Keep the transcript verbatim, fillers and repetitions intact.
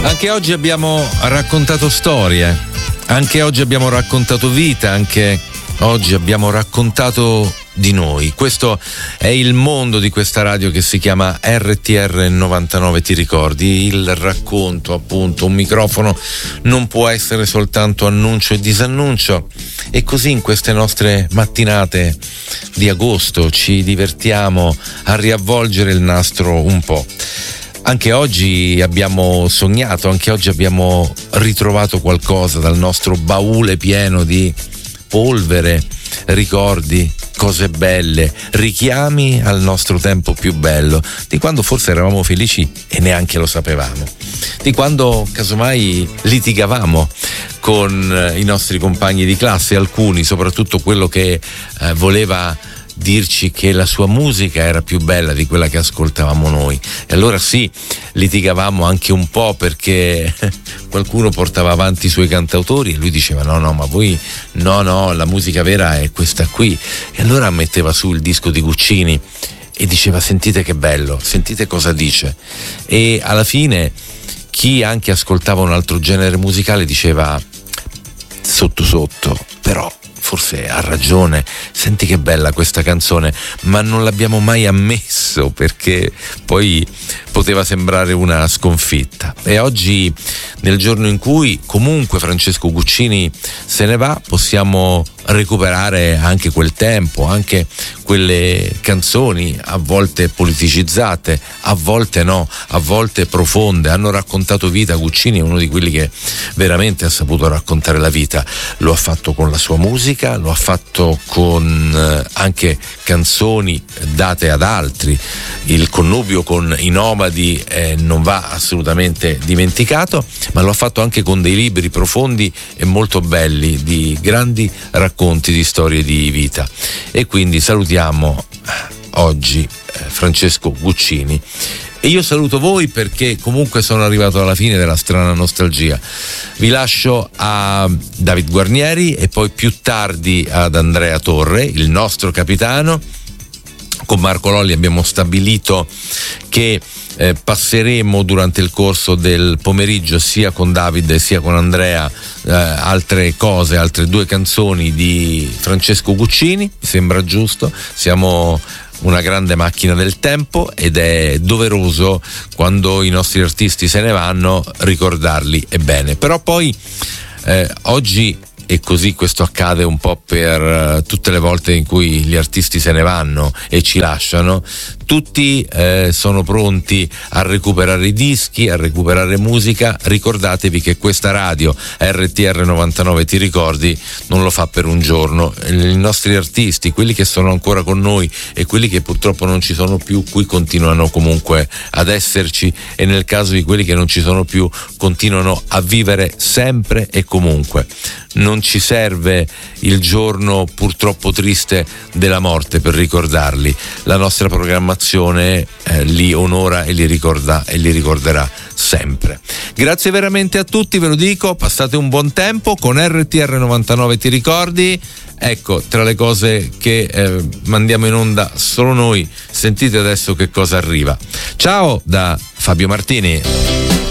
Anche oggi abbiamo raccontato storie, anche oggi abbiamo raccontato vita, anche oggi abbiamo raccontato di noi. Questo è il mondo di questa radio che si chiama R T R novantanove, ti ricordi? Il racconto, appunto, un microfono non può essere soltanto annuncio e disannuncio, e così in queste nostre mattinate di agosto ci divertiamo a riavvolgere il nastro un po'. Anche oggi abbiamo sognato, anche oggi abbiamo ritrovato qualcosa dal nostro baule pieno di polvere, ricordi, cose belle, richiami al nostro tempo più bello, di quando forse eravamo felici e neanche lo sapevamo, di quando casomai litigavamo con i nostri compagni di classe, alcuni, soprattutto quello che eh, voleva dirci che la sua musica era più bella di quella che ascoltavamo noi. E allora sì, litigavamo anche un po' perché qualcuno portava avanti i suoi cantautori e lui diceva no no ma voi no no la musica vera è questa qui, e allora metteva su il disco di Guccini e diceva sentite che bello, sentite cosa dice, e alla fine chi anche ascoltava un altro genere musicale diceva sotto sotto però forse ha ragione, senti che bella questa canzone, ma non l'abbiamo mai ammesso perché poi poteva sembrare una sconfitta. E oggi, nel giorno in cui comunque Francesco Guccini se ne va, possiamo recuperare anche quel tempo, anche quelle canzoni a volte politicizzate, a volte no, a volte profonde. Hanno raccontato vita. Guccini è uno di quelli che veramente ha saputo raccontare la vita, lo ha fatto con la sua musica, lo ha fatto con eh, anche canzoni date ad altri. Il connubio con i Nomadi eh, non va assolutamente dimenticato, ma lo ha fatto anche con dei libri profondi e molto belli di grandi racconti di storie di vita. E quindi salutiamo oggi eh, Francesco Guccini. E io saluto voi perché comunque sono arrivato alla fine della strana nostalgia. Vi lascio a David Guarnieri e poi più tardi ad Andrea Torre, il nostro capitano. Con Marco Lolli abbiamo stabilito che eh, passeremo durante il corso del pomeriggio sia con David sia con Andrea eh, altre cose, altre due canzoni di Francesco Guccini. Mi sembra giusto, siamo una grande macchina del tempo ed è doveroso quando i nostri artisti se ne vanno ricordarli e bene. Però poi eh, oggi, e così questo accade un po' per uh, tutte le volte in cui gli artisti se ne vanno e ci lasciano, tutti eh, sono pronti a recuperare i dischi, a recuperare musica. Ricordatevi che questa radio R T R novantanove, ti ricordi, non lo fa per un giorno. I nostri artisti, quelli che sono ancora con noi e quelli che purtroppo non ci sono più, qui continuano comunque ad esserci, e nel caso di quelli che non ci sono più continuano a vivere sempre e comunque. Non ci serve il giorno purtroppo triste della morte per ricordarli. La nostra programmazione eh, li onora e li ricorda e li ricorderà sempre. Grazie veramente a tutti, ve lo dico, passate un buon tempo con R T R novantanove, ti ricordi? Ecco, tra le cose che eh, mandiamo in onda solo noi, sentite adesso che cosa arriva. Ciao da Fabio Martini.